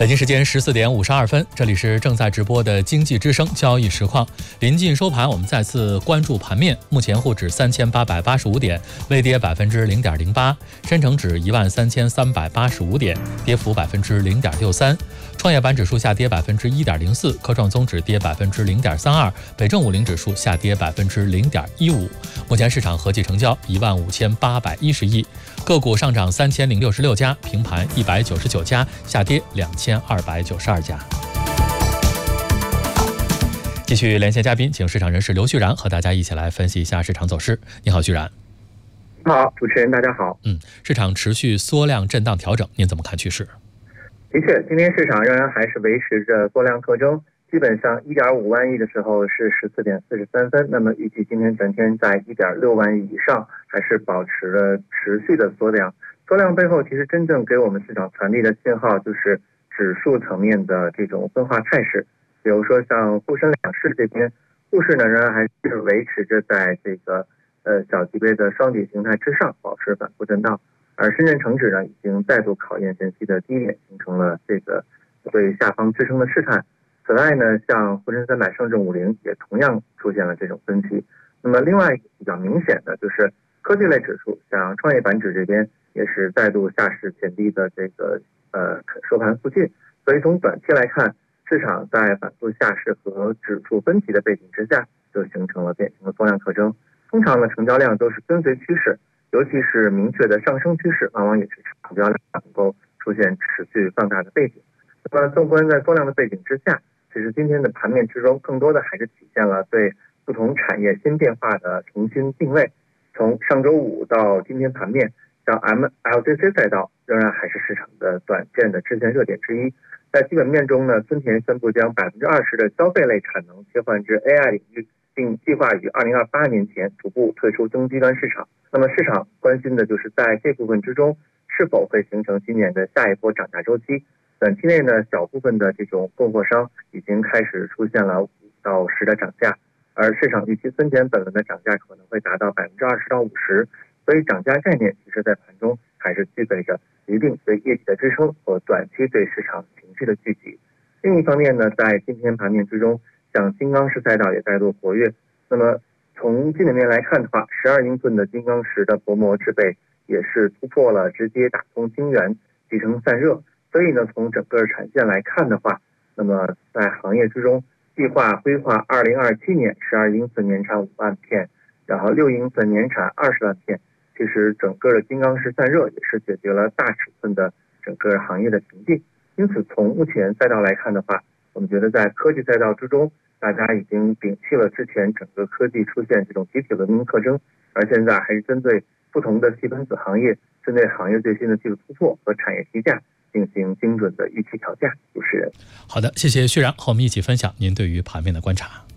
北京时间14点52分，这里是正在直播的经济之声交易实况。临近收盘，我们再次关注盘面。目前沪指3885点，微跌0.08%；深成指13385点，跌幅0.63%；创业板指数下跌1.04%，科创综指跌0.32%，北证50指数下跌0.15%。目前市场合计成交15810亿，个股上涨3066家，平盘199家，下跌2292家。继续连线嘉宾，请市场人士刘旭然和大家一起来分析一下市场走势。你好，旭然。 好，主持人大家好。 市场持续缩量震荡调整，您怎么看趋势？ 的确，今天市场仍然还是维持着缩量特征，基本上1.5万亿的时候是14.43分，那么预计今天全天在1.6万亿以上，还是保持了持续的缩量。缩量背后，其实真正给我们市场传递的信号就是指数层面的这种分化态势。比如说像沪深两市这边，沪市呢仍然还是维持着在这个小级别的双底形态之上保持反复震荡，而深圳成指呢已经再度考验前期的低点，形成了这个对下方支撑的试探。此外呢，像沪深300、上证50也同样出现了这种分歧。那么另外比较明显的就是科技类指数，像创业板指这边也是再度下试前低的这个收盘附近。所以从短期来看，市场在反复下市和指数分歧的背景之下，就形成了典型的缩量特征。通常的成交量都是跟随趋势，尤其是明确的上升趋势，往往也是成交量能够出现持续放大的背景。那么纵观在缩量的背景之下，其实今天的盘面之中，更多的还是体现了对不同产业新变化的重新定位。从上周五到今天盘面，像 MLCC 赛道仍然还是市场的短线的支线热点之一。在基本面中呢，村田宣布将20%的消费类产能切换至 AI 领域，并计划于2028年前逐步退出中低端市场。那么市场关心的就是在这部分之中，是否会形成今年的下一波涨价周期。短期内呢，小部分的这种供货商已经开始出现了5到10的涨价，而市场预期村田本轮的涨价可能会达到20%到50%，所以涨价概念其实在盘中还是具备着一定对业绩的支撑和短期对市场情绪的聚集。另一方面呢，在今天盘面之中，像金刚石赛道也再度活跃。那么从基本面来看的话，12英寸的金刚石的薄膜制备也是突破了直接打通晶圆，集成散热。所以呢，从整个产线来看的话，那么在行业之中，计划规划2027年12英寸年产5万片，然后6英寸年产20万片。其实整个的金刚石散热也是解决了大尺寸的整个行业的瓶颈。因此从目前赛道来看的话，我们觉得在科技赛道之中，大家已经摒弃了之前整个科技出现这种集体文明特征，而现在还是针对不同的细分子行业，针对行业最新的技术突破和产业提价进行精准的预期调价。主持人， 好的，谢谢旭然和我们一起分享您对于盘面的观察。